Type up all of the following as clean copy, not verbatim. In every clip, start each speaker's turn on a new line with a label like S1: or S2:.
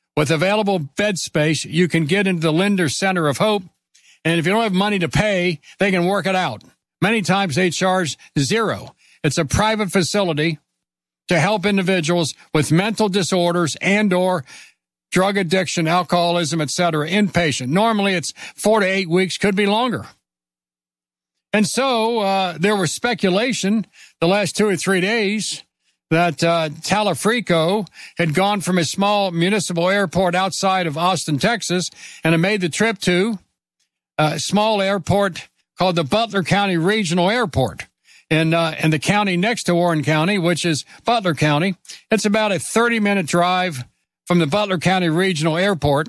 S1: With available bed space, you can get into the Linder Center of Hope. And if you don't have money to pay, they can work it out. Many times they charge $0. It's a private facility to help individuals with mental disorders and or drug addiction, alcoholism, etc., inpatient. Normally it's 4 to 8 weeks, could be longer. And so there was speculation the last 2 or 3 days that Talafrico had gone from a small municipal airport outside of Austin, Texas, and had made the trip to a small airport called the Butler County Regional Airport in the county next to Warren County, which is Butler County. It's about a 30-minute drive from the Butler County Regional Airport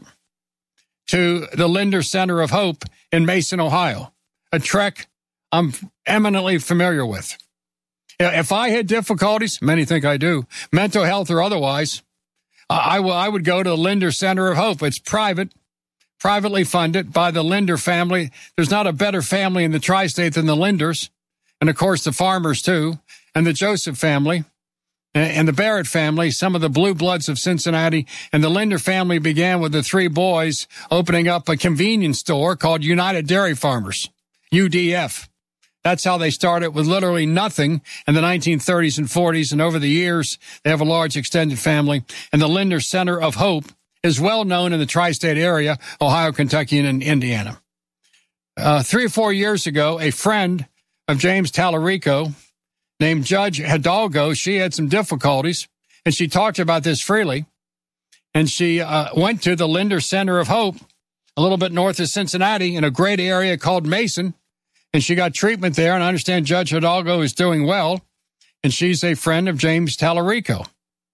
S1: to the Linder Center of Hope in Mason, Ohio, a trek I'm eminently familiar with. If I had difficulties, many think I do, mental health or otherwise, I would go to the Linder Center of Hope. It's privately funded by the Linder family. There's not a better family in the tri-state than the Linders, and of course the Farmers too, and the Joseph family, and the Barrett family, some of the blue bloods of Cincinnati. And the Linder family began with the 3 boys opening up a convenience store called United Dairy Farmers, UDF. That's how they started, with literally nothing in the 1930s and 40s. And over the years, they have a large extended family. And the Linder Center of Hope is well known in the tri-state area, Ohio, Kentucky, and Indiana. 3 or 4 years ago, a friend of James Talarico named Judge Hidalgo, she had some difficulties, and she talked about this freely. And she went to the Linder Center of Hope, a little bit north of Cincinnati, in a great area called Mason. And she got treatment there, and I understand Judge Hidalgo is doing well, and she's a friend of James Talarico.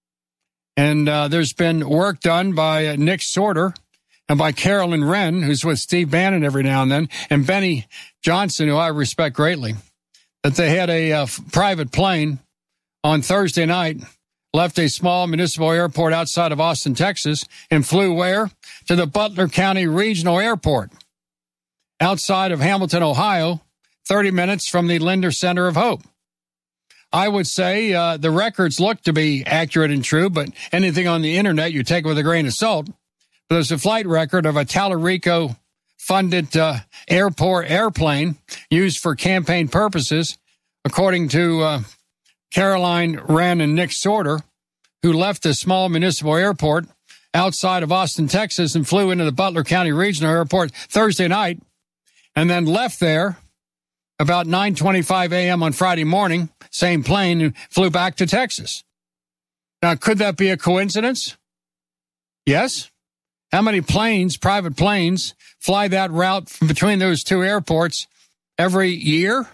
S1: And there's been work done by Nick Sorter and by Carolyn Wren, who's with Steve Bannon every now and then, and Benny Johnson, who I respect greatly, that they had a private plane on Thursday night, left a small municipal airport outside of Austin, Texas, and flew where? To the Butler County Regional Airport, outside of Hamilton, Ohio, 30 minutes from the Linder Center of Hope. I would say the records look to be accurate and true, but anything on the internet you take with a grain of salt. But there's a flight record of a Talarico-funded airplane used for campaign purposes, according to Caroline Wren and Nick Sorter, who left the small municipal airport outside of Austin, Texas, and flew into the Butler County Regional Airport Thursday night, and then left there about 9:25 a.m. on Friday morning, same plane, and flew back to Texas. Now, could that be a coincidence? Yes. How many planes, private planes, fly that route from between those 2 airports every year?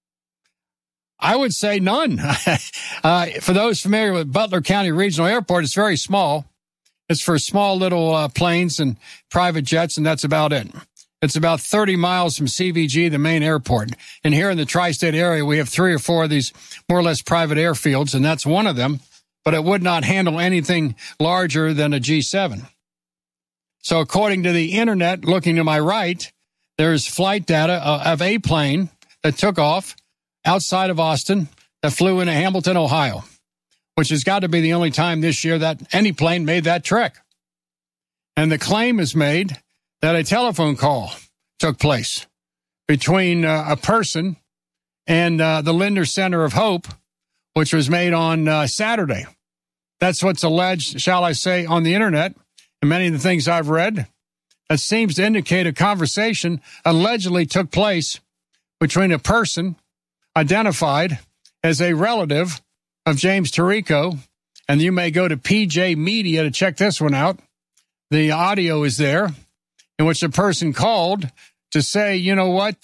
S1: I would say none. For those familiar with Butler County Regional Airport, it's very small. It's for small little planes and private jets, and that's about it. It's about 30 miles from CVG, the main airport. And here in the tri-state area, we have 3 or 4 of these more or less private airfields, and that's one of them. But it would not handle anything larger than a G7. So according to the internet, looking to my right, there's flight data of a plane that took off outside of Austin that flew into Hamilton, Ohio, which has got to be the only time this year that any plane made that trek. And the claim is made that a telephone call took place between a person and the Linder Center of Hope, which was made on Saturday. That's what's alleged, shall I say, on the internet, and many of the things I've read. That seems to indicate a conversation allegedly took place between a person identified as a relative of James Talarico, and you may go to PJ Media to check this one out. The audio is there, in which a person called to say, you know what,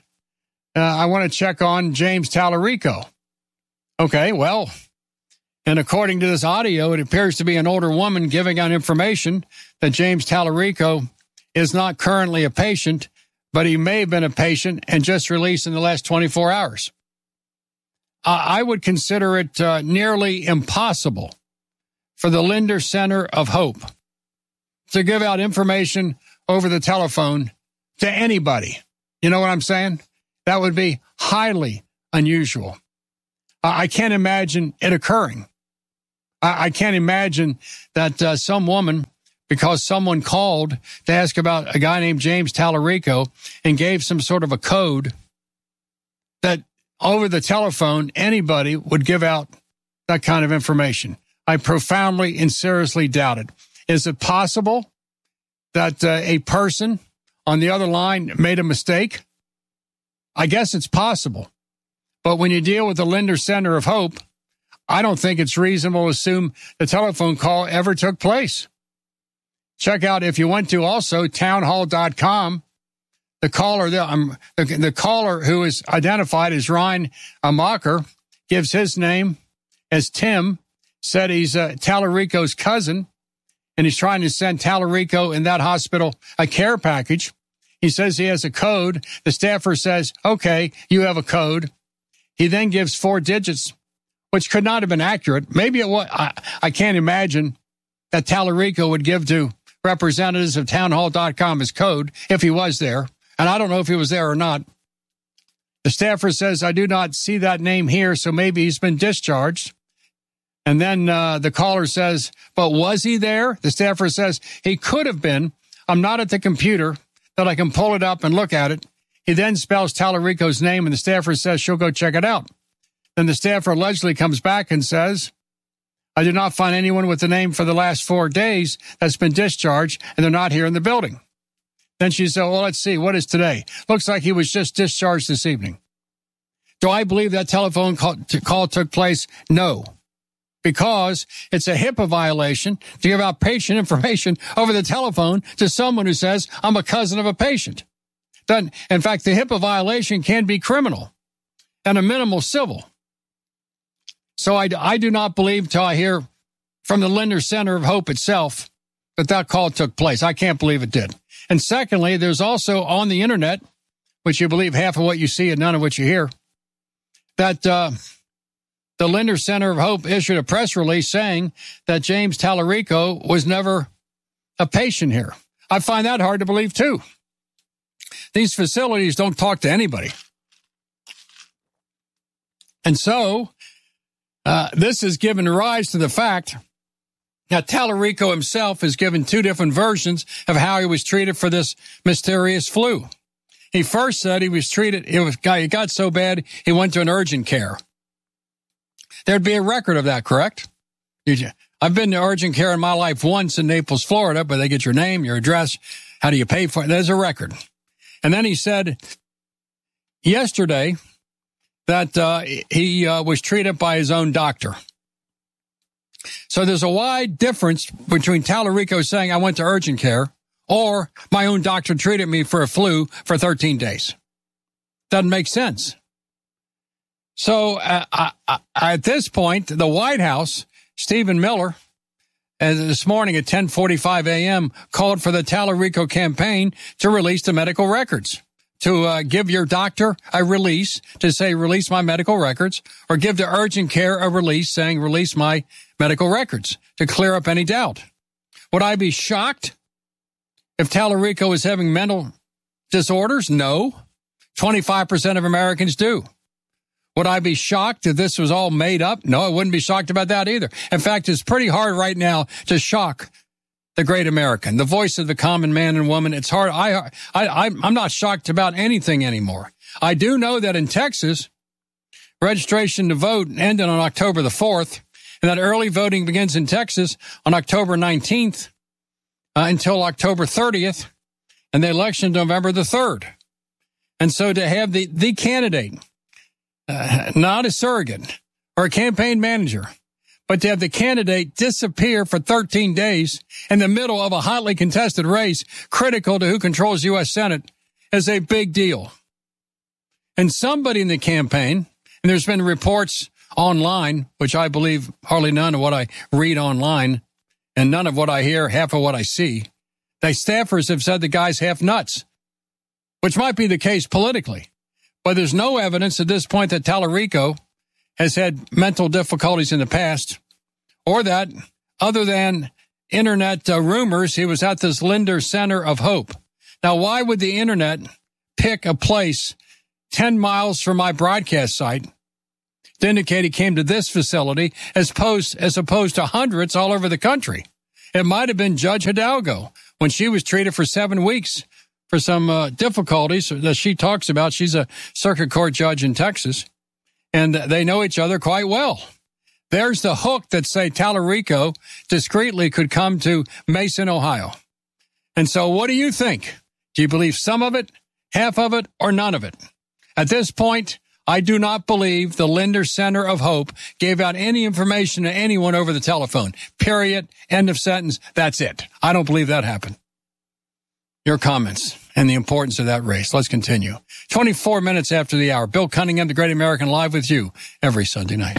S1: I want to check on James Talarico. Okay, well, and according to this audio, it appears to be an older woman giving out information that James Talarico is not currently a patient, but he may have been a patient and just released in the last 24 hours. I would consider it nearly impossible for the Linder Center of Hope to give out information over the telephone to anybody. You know what I'm saying? That would be highly unusual. I can't imagine it occurring. I can't imagine that some woman because someone called to ask about a guy named James Tallarico and gave some sort of a code that over the telephone, anybody would give out that kind of information. I profoundly and seriously doubt it. Is it possible that a person on the other line made a mistake? I guess it's possible. But when you deal with the Linder Center of Hope, I don't think it's reasonable to assume the telephone call ever took place. Check out, if you went to also townhall.com, the caller who is identified as Ryan Amacher gives his name as Tim, said he's Tallarico's cousin, and he's trying to send Tallarico in that hospital a care package. He says he has a code. The staffer says, okay, you have a code. He then gives 4 digits, which could not have been accurate. Maybe it was. I can't imagine that Tallarico would give to representatives of townhall.com his code if he was there. And I don't know if he was there or not. The staffer says, I do not see that name here, so maybe he's been discharged. And then the caller says, but was he there? The staffer says, he could have been. I'm not at the computer that I can pull it up and look at it. He then spells Tallarico's name, and the staffer says she'll go check it out. Then the staffer allegedly comes back and says, I did not find anyone with the name for the last 4 days that's been discharged, and they're not here in the building. Then she said, well, let's see, what is today? Looks like he was just discharged this evening. Do I believe that telephone call took place? No, because it's a HIPAA violation to give out patient information over the telephone to someone who says, I'm a cousin of a patient. In fact, the HIPAA violation can be criminal and a minimal civil. So I do not believe till I hear from the Linder Center of Hope itself that call took place. I can't believe it did. And secondly, there's also on the internet, which you believe half of what you see and none of what you hear, that the Linder Center of Hope issued a press release saying that James Tallarico was never a patient here. I find that hard to believe, too. These facilities don't talk to anybody. And so this has given rise to the fact that Tallarico himself has given 2 different versions of how he was treated for this mysterious flu. He first said he was treated, it got so bad, he went to an urgent care. There'd be a record of that, correct? I've been to urgent care in my life once in Naples, Florida, but they get your name, your address, how do you pay for it? There's a record. And then he said yesterday that he was treated by his own doctor. So there's a wide difference between Tallarico saying I went to urgent care or my own doctor treated me for a flu for 13 days. Doesn't make sense. So at this point, the White House, Stephen Miller, this morning at 10:45 a.m., called for the Tallarico campaign to release the medical records, to give your doctor a release to say, release my medical records, or give the urgent care a release saying, release my medical records, to clear up any doubt. Would I be shocked if Tallarico is having mental disorders? No. 25% of Americans do. Would I be shocked if this was all made up? No, I wouldn't be shocked about that either. In fact, it's pretty hard right now to shock the great American, the voice of the common man and woman. It's hard. I'm not shocked about anything anymore. I do know that in Texas, registration to vote ended on October the 4th, and that early voting begins in Texas on October 19th until October 30th, and the election November the 3rd. And so to have the candidate, not a surrogate or a campaign manager, but to have the candidate disappear for 13 days in the middle of a hotly contested race critical to who controls U.S. Senate is a big deal. And somebody in the campaign, and there's been reports online, which I believe hardly none of what I read online and none of what I hear, half of what I see, the staffers have said the guy's half nuts, which might be the case politically. But there's no evidence at this point that Tallarico has had mental difficulties in the past, or that, other than internet rumors, he was at this Linder Center of Hope. Now, why would the internet pick a place 10 miles from my broadcast site to indicate he came to this facility as opposed to hundreds all over the country? It might have been Judge Hidalgo when she was treated for 7 weeks for some difficulties that she talks about. She's a circuit court judge in Texas, and they know each other quite well. There's the hook that, say, Tallarico discreetly could come to Mason, Ohio. And so what do you think? Do you believe some of it, half of it, or none of it? At this point, I do not believe the Linder Center of Hope gave out any information to anyone over the telephone. Period. End of sentence. That's it. I don't believe that happened. Your comments and the importance of that race. Let's continue. 24 minutes after the hour. Bill Cunningham, The Great American, live with you every Sunday night.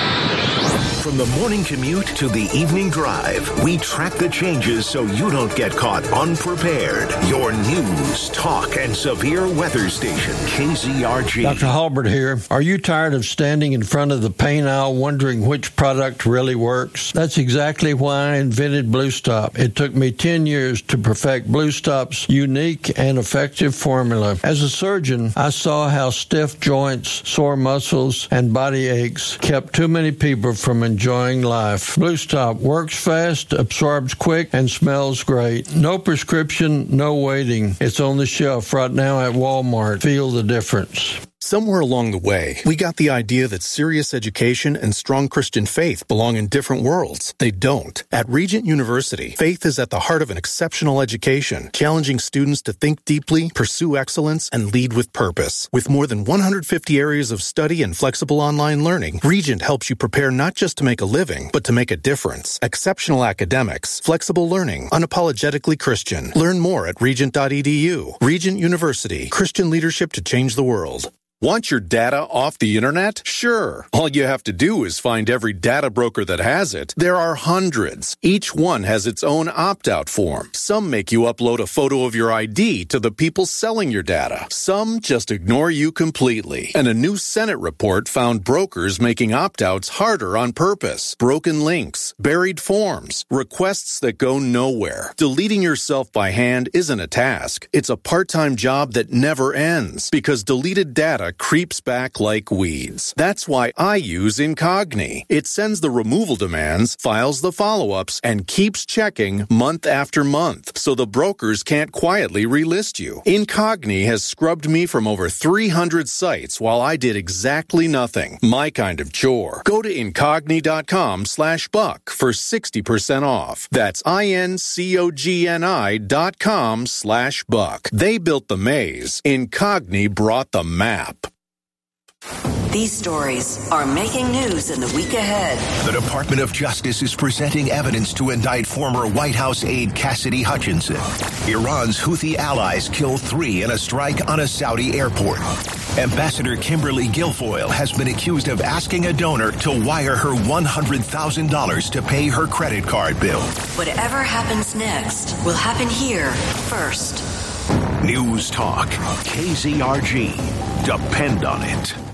S2: From the morning commute to the evening drive, we track the changes so you don't get caught unprepared. Your news, talk, and severe weather station, KZRG.
S3: Dr. Halbert here. Are you tired of standing in front of the paint aisle wondering which product really works? That's exactly why I invented Blue Stop. It took me 10 years to perfect Blue Stop's unique and effective formula. As a surgeon, I saw how stiff joints, sore muscles, and body aches kept too many people from enjoying life. Blue Stop works fast, absorbs quick, and smells great. No prescription, no waiting. It's on the shelf right now at Walmart. Feel the difference.
S4: Somewhere along the way, we got the idea that serious education and strong Christian faith belong in different worlds. They don't. At Regent University, faith is at the heart of an exceptional education, challenging students to think deeply, pursue excellence, and lead with purpose. With more than 150 areas of study and flexible online learning, Regent helps you prepare not just to make a living, but to make a difference. Exceptional academics, flexible learning, unapologetically Christian. Learn more at regent.edu. Regent University, Christian leadership to change the world.
S5: Want your data off the internet? Sure. All you have to do is find every data broker that has it. There are hundreds. Each one has its own opt-out form. Some make you upload a photo of your ID to the people selling your data. Some just ignore you completely. And a new Senate report found brokers making opt-outs harder on purpose. Broken links, buried forms, requests that go nowhere. Deleting yourself by hand isn't a task. It's a part-time job that never ends because deleted data creeps back like weeds. That's why I use Incogni. It sends the removal demands, files the follow-ups, and keeps checking month after month, so the brokers can't quietly relist you. Incogni has scrubbed me from over 300 sites while I did exactly nothing. My kind of chore. Go to Incogni.com/buck for 60% off. That's INCOGNI.com/buck. They built the maze. Incogni brought the map.
S6: These stories are making news in the week ahead.
S2: The Department of Justice is presenting evidence to indict former White House aide Cassidy Hutchinson. Iran's Houthi allies kill 3 in a strike on a Saudi airport. Ambassador Kimberly Guilfoyle has been accused of asking a donor to wire her $100,000 to pay her credit card bill.
S6: Whatever happens next will happen here first.
S2: News Talk, KZRG. Depend on it.